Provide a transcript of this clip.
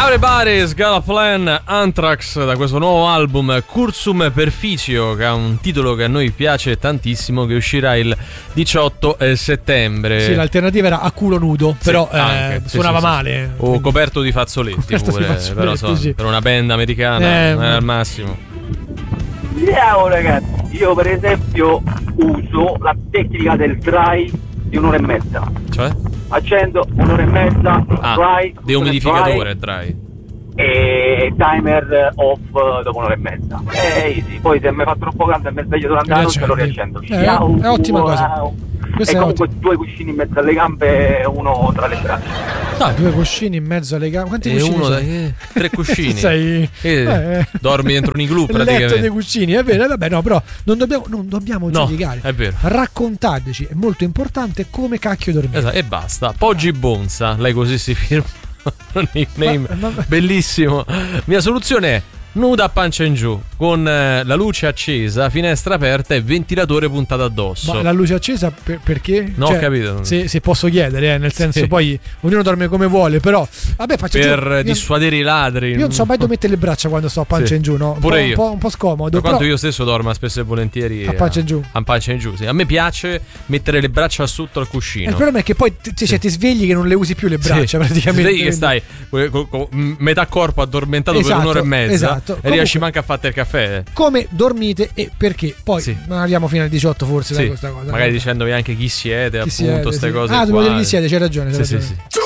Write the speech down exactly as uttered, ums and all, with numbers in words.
Everybody's Got a Plan, Anthrax, da questo nuovo album Cursum Perficio, che ha un titolo che a noi piace tantissimo, che uscirà il diciotto settembre. Sì, l'alternativa era A culo nudo, sì, però eh, sì, suonava sì, sì. male. O quindi... coperto di fazzoletti, coperto pure, di fazzoletti, però so, sì. Per una band americana eh, non è al massimo. Ciao ragazzi, io per esempio uso la tecnica del dry di un'ora e mezza. Cioè? Accendo un'ora e mezza, ah, dry, deumidificatore dry e timer off dopo un'ora e mezza. È easy. Poi se mi fa troppo caldo e mi sveglio durante la notte lo riaccendo. Eh, Ciao, è ottima wow. cosa. Questa e comunque ottima. Due cuscini in mezzo alle gambe e uno tra le braccia. Ah, due cuscini in mezzo alle gambe. Quanti e cuscini uno da, eh, tre cuscini. Sei, eh, eh. Dormi dentro un igloo praticamente. Il letto dei cuscini, è vero, vabbè, no, però non dobbiamo, non dobbiamo no, giudicare. È vero. Raccontateci, è molto importante come cacchio dormire. Esatto, e basta. Poggi Bonza, lei così si firma. Nickname ma, ma, bellissimo. Mia soluzione è nuda a pancia in giù, con eh, la luce accesa, finestra aperta e ventilatore puntato addosso. Ma la luce accesa per, perché? No, cioè, ho capito. Se, se posso chiedere, eh, nel senso, sì. Poi ognuno dorme come vuole, però vabbè, faccio per giù. dissuadere io, i ladri. Io non so mai dove mettere le braccia quando sto a pancia sì. in giù, no? Un Pure po', io. Un po', un po' scomodo. Per quanto però... io stesso dormo spesso e volentieri a pancia in giù. A, a pancia in giù, sì. A me piace mettere le braccia sotto al cuscino. E il problema è che poi t- sì. cioè, ti svegli che non le usi più le braccia, sì. praticamente. Svegli che stai con, con, con metà corpo addormentato esatto, per un'ora e mezza esatto. e Comunque, riesci manco a fare il caffè. Come dormite e perché? Poi sì. non arriviamo fino al diciotto forse sì. da questa cosa. Magari dicendovi anche chi siete, chi appunto, queste sì. cose. Ah, qua. devo dire chi siete, c'hai ragione. C'hai sì, ragione. sì, sì.